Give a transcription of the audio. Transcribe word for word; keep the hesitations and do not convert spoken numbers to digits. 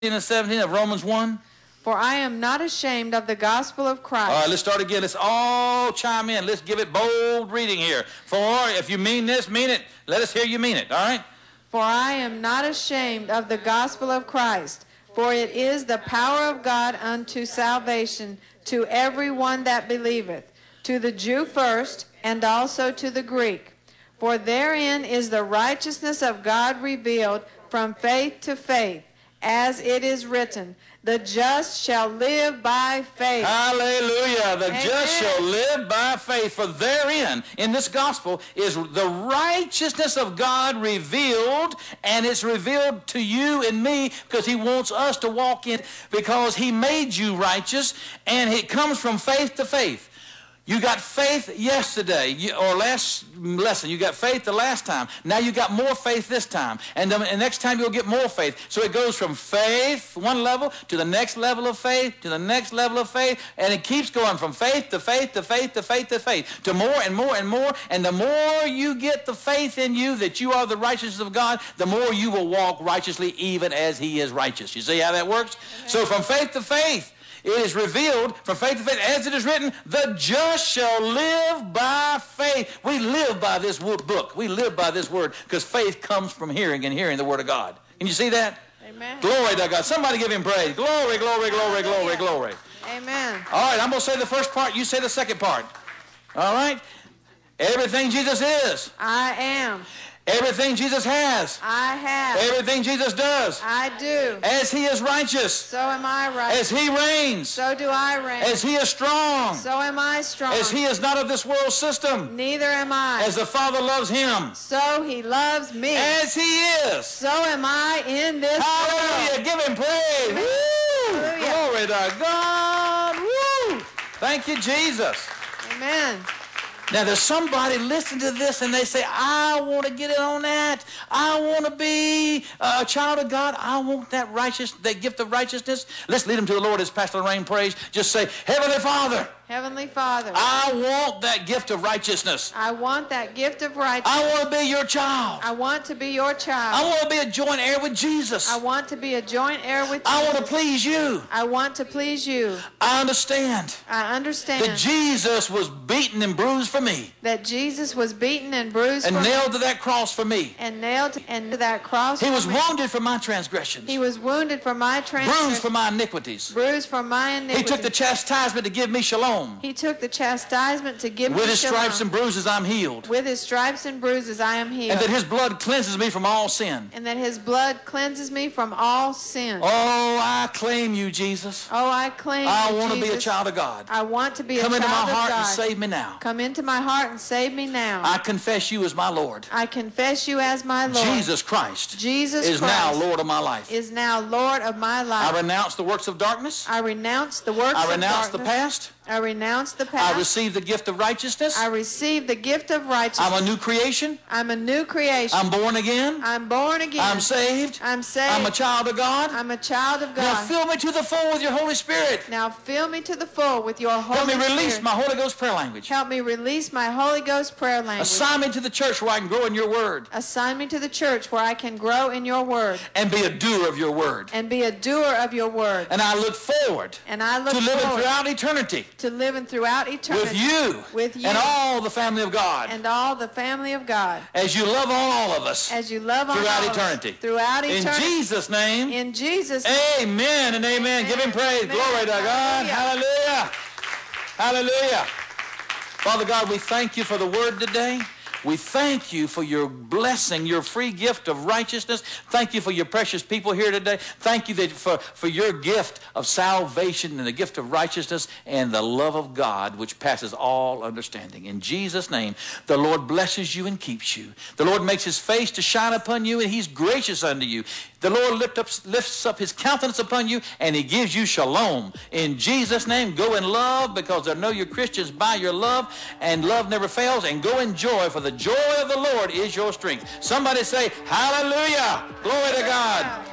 and seventeen of Romans one. For I am not ashamed of the gospel of Christ. All right, let's start again. Let's all chime in. Let's give it bold reading here. For if you mean this, mean it. Let us hear you mean it, all right? For I am not ashamed of the gospel of Christ, for it is the power of God unto salvation to every one that believeth, to the Jew first, and also to the Greek. For therein is the righteousness of God revealed from faith to faith, as it is written, the just shall live by faith. Hallelujah. The Amen. Just shall live by faith. For therein, in this gospel, is the righteousness of God revealed, and it's revealed to you and me because he wants us to walk in, because he made you righteous, and it comes from faith to faith. You got faith yesterday, or last lesson. You got faith the last time. Now you got more faith this time. And the next time you'll get more faith. So it goes from faith, one level, to the next level of faith, to the next level of faith. And it keeps going from faith to faith to faith to faith to faith, to more and more and more. And the more you get the faith in you that you are the righteousness of God, the more you will walk righteously even as he is righteous. You see how that works? Amen. So from faith to faith, it is revealed from faith to faith, as it is written, the just shall live by faith. We live by this book. We live by this word, because faith comes from hearing, and hearing the word of God. Can you see that? Amen. Glory to God. Somebody give him praise. Glory, glory, glory, glory, glory. Amen. All right, I'm going to say the first part. You say the second part. All right? Everything Jesus is. I am. Everything Jesus has. I have. Everything Jesus does. I do. As he is righteous. So am I righteous. As he reigns. So do I reign. As he is strong. So am I strong. As he is not of this world system. Neither am I. As the Father loves him. So he loves me. As he is. So am I in this Hallelujah. world. Give him praise. Woo. Hallelujah. Glory to God. Woo. Thank you, Jesus. Amen. Now, there's somebody listening to this and they say, I want to get in on that. I want to be a child of God. I want that righteous, that gift of righteousness. Let's lead them to the Lord as Pastor Lorraine prays. Just say, Heavenly Father. Heavenly Father. I want that gift of righteousness. I want that gift of righteousness. I want to be your child. I want to be your child. I want to be a joint heir with Jesus. I want to be a joint heir with Jesus. I want to please you. I want to please you. I understand. I understand. That Jesus was beaten and bruised for me. That Jesus was beaten and bruised and for nailed me. to that cross for me. And nailed to, and to that cross He for was me. wounded for my transgressions. He was wounded for my transgressions. Bruised for my iniquities. Bruised for my iniquities. He took the chastisement to give me shalom. He took the chastisement to give With me his shalom. stripes and bruises I'm healed. With his stripes and bruises I am healed. And that his blood cleanses me from all sin. And that his blood cleanses me from all sin. Oh, I claim you, Jesus. Oh, I claim I you, want to be a Jesus. child of God. I want to be Come a into child my of heart God. and save me now. Come into my heart and save me now. I confess you as my Lord. I confess you as my Lord. Jesus Christ Jesus is Christ now Lord of my life. is now Lord of my life. I renounce the works of darkness. I renounce the works I of renounce darkness. the past. I renounce the past. I receive the gift of righteousness. I receive the gift of righteousness. I'm a new creation. I'm a new creation. I'm born again. I'm born again. I'm saved. I'm saved. I'm a child of God. I'm a child of God. Now fill me to the full with your Holy Spirit. Now fill me to the full with your Holy Help me release Spirit. my Holy Ghost prayer language. Help me release my Holy Ghost prayer language. Assign me to the church where I can grow in your word. Assign me to the church where I can grow in your word. And be a doer of your word. And be a doer of your word. And I look forward And I look to living forward throughout eternity to living throughout eternity with you, with you and all the family of God, and all the family of God, as you love on all of us as you love on throughout all of us eternity. throughout In eternity. Jesus' name, In Jesus' name. amen and amen. Amen. Give him praise. Amen. Glory to God. Hallelujah. Hallelujah. Hallelujah. Father God, we thank you for the word today. We thank you for your blessing, your free gift of righteousness. Thank you for your precious people here today. Thank you that for, for your gift of salvation and the gift of righteousness and the love of God, which passes all understanding. In Jesus' name, the Lord blesses you and keeps you. The Lord makes his face to shine upon you, and he's gracious unto you. The Lord lift up, lifts up his countenance upon you, and he gives you shalom. In Jesus' name, go in love, because I know you're Christians by your love, and love never fails, and go in joy, for the joy of the Lord is your strength. Somebody say, hallelujah. Glory to God.